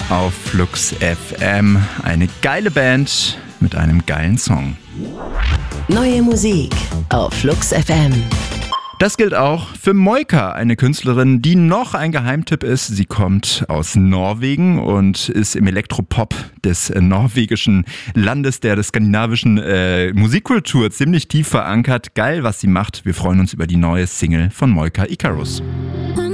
auf Flux FM. Eine geile Band mit einem geilen Song. Neue Musik auf Flux FM. Das gilt auch für Moika, eine Künstlerin, die noch ein Geheimtipp ist. Sie kommt aus Norwegen und ist im Elektropop des norwegischen Landes, der skandinavischen Musikkultur ziemlich tief verankert. Geil, was sie macht. Wir freuen uns über die neue Single von Moika, Icarus.